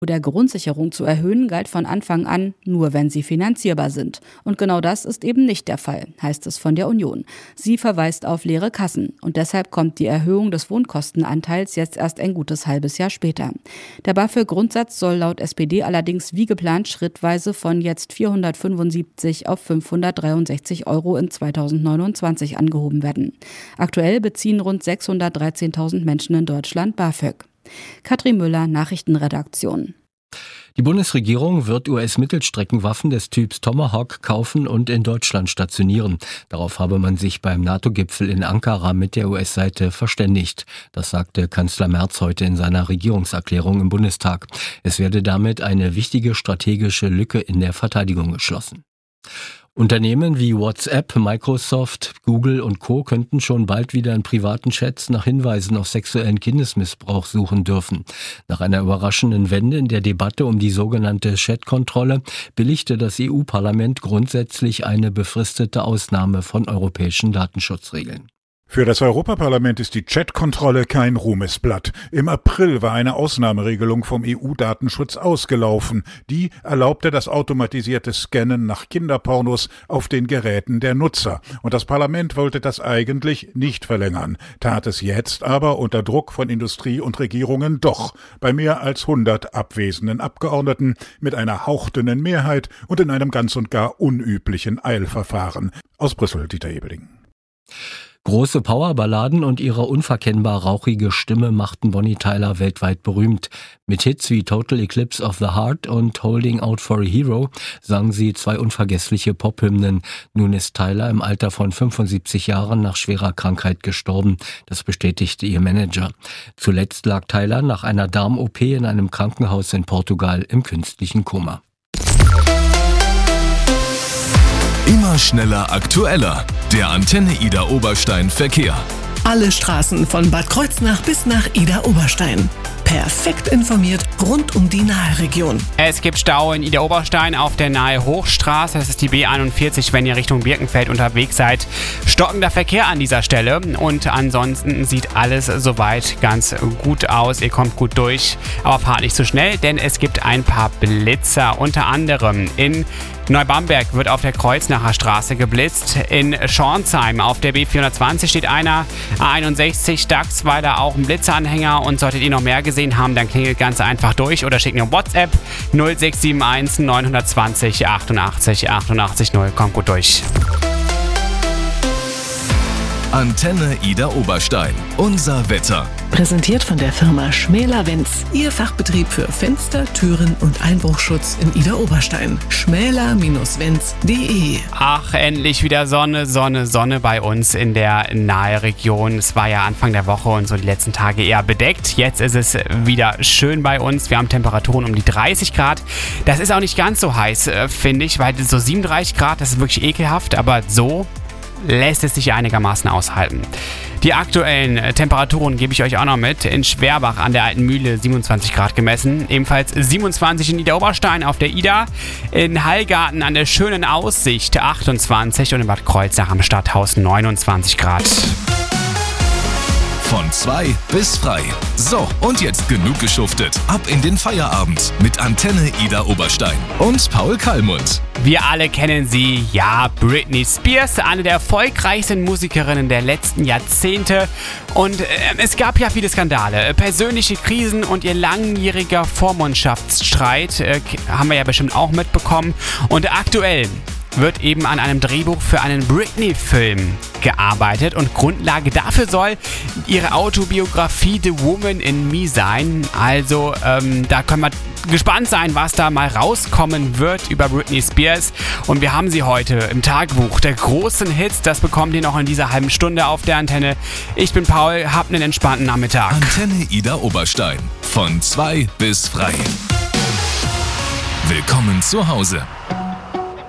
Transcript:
der Grundsicherung zu erhöhen, galt von Anfang an, nur wenn sie finanzierbar sind. Und genau das ist eben nicht der Fall, heißt es von der Union. Sie verweist auf leere Kassen. Und deshalb kommt die Erhöhung des Wohnkostenanteils jetzt erst ein gutes halbes Jahr später. Der BAföG-Grundsatz soll laut SPD allerdings wie geplant schrittweise von jetzt 475 auf 563 € in 2029 angehoben werden. Aktuell beziehen rund 613.000 Menschen in Deutschland BAföG. Katrin Müller, Nachrichtenredaktion. Die Bundesregierung wird US-Mittelstreckenwaffen des Typs Tomahawk kaufen und in Deutschland stationieren. Darauf habe man sich beim NATO-Gipfel in Ankara mit der US-Seite verständigt. Das sagte Kanzler Merz heute in seiner Regierungserklärung im Bundestag. Es werde damit eine wichtige strategische Lücke in der Verteidigung geschlossen. Unternehmen wie WhatsApp, Microsoft, Google und Co. könnten schon bald wieder in privaten Chats nach Hinweisen auf sexuellen Kindesmissbrauch suchen dürfen. Nach einer überraschenden Wende in der Debatte um die sogenannte Chat-Kontrolle billigte das EU-Parlament grundsätzlich eine befristete Ausnahme von europäischen Datenschutzregeln. Für das Europaparlament ist die Chat-Kontrolle kein Ruhmesblatt. Im April war eine Ausnahmeregelung vom EU-Datenschutz ausgelaufen. Die erlaubte das automatisierte Scannen nach Kinderpornos auf den Geräten der Nutzer. Und das Parlament wollte das eigentlich nicht verlängern, tat es jetzt aber unter Druck von Industrie und Regierungen doch, bei mehr als 100 abwesenden Abgeordneten mit einer hauchdünnen Mehrheit und in einem ganz und gar unüblichen Eilverfahren. Aus Brüssel, Dieter Ebeling. Große Powerballaden und ihre unverkennbar rauchige Stimme machten Bonnie Tyler weltweit berühmt. Mit Hits wie Total Eclipse of the Heart und Holding Out for a Hero sang sie zwei unvergessliche Pophymnen. Nun ist Tyler im Alter von 75 Jahren nach schwerer Krankheit gestorben. Das bestätigte ihr Manager. Zuletzt lag Tyler nach einer Darm-OP in einem Krankenhaus in Portugal im künstlichen Koma. Immer schneller, aktueller. Der Antenne Ida Oberstein Verkehr. Alle Straßen von Bad Kreuznach bis nach Ida Oberstein. Perfekt informiert rund um die Nahe-Region. Es gibt Stau in Ida Oberstein auf der Nahe Hochstraße. Das ist die B41, wenn ihr Richtung Birkenfeld unterwegs seid. Stockender Verkehr an dieser Stelle. Und ansonsten sieht alles soweit ganz gut aus. Ihr kommt gut durch, aber fahrt nicht zu schnell, denn es gibt ein paar Blitzer. Unter anderem in Neubamberg wird auf der Kreuznacher Straße geblitzt. In Schornsheim auf der B420 steht einer. A61 Dachsweiler auch ein Blitzanhänger. Und solltet ihr noch mehr gesehen haben, dann klingelt ganz einfach durch oder schickt eine WhatsApp 0671 920 88 88 0. Kommt gut durch. Antenne Ida Oberstein. Unser Wetter. Präsentiert von der Firma Schmäler-Wenz. Ihr Fachbetrieb für Fenster, Türen und Einbruchschutz in Ida Oberstein. schmäler-wenz.de. Ach, endlich wieder Sonne, Sonne, Sonne bei uns in der Nahe-Region. Es war ja Anfang der Woche und so die letzten Tage eher bedeckt. Jetzt ist es wieder schön bei uns. Wir haben Temperaturen um die 30 Grad. Das ist auch nicht ganz so heiß, finde ich, weil so 37 Grad, das ist wirklich ekelhaft, aber so lässt es sich einigermaßen aushalten. Die aktuellen Temperaturen gebe ich euch auch noch mit. In Schwerbach an der Alten Mühle 27 Grad gemessen. Ebenfalls 27 in Ida Oberstein auf der Ida. In Hallgarten an der Schönen Aussicht 28 und in Bad Kreuznach am Stadthaus 29 Grad. Von 2 bis frei. So, und jetzt genug geschuftet. Ab in den Feierabend mit Antenne Ida Oberstein und Paul Kallmund. Wir alle kennen sie, ja, Britney Spears, eine der erfolgreichsten Musikerinnen der letzten Jahrzehnte. Und es gab ja viele Skandale, persönliche Krisen und ihr langjähriger Vormundschaftsstreit haben wir ja bestimmt auch mitbekommen. Und aktuell wird eben an einem Drehbuch für einen Britney-Film gearbeitet und Grundlage dafür soll ihre Autobiografie The Woman in Me sein. Also da können wir gespannt sein, was da mal rauskommen wird über Britney Spears. Und wir haben sie heute im Tagebuch der großen Hits. Das bekommt ihr noch in dieser halben Stunde auf der Antenne. Ich bin Paul, habt einen entspannten Nachmittag. Antenne Ida Oberstein. Von 2 bis frei. Willkommen zu Hause.